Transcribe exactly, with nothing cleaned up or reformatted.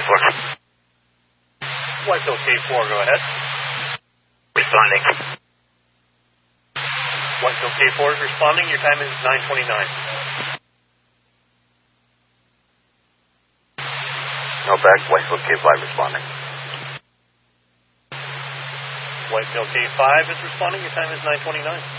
four. Whitetail K four, go ahead. Responding. Whitetail K four is responding. Your time is nine twenty-nine. No back. Whitetail K five responding. Whitetail K five is responding. Your time is nine twenty-nine.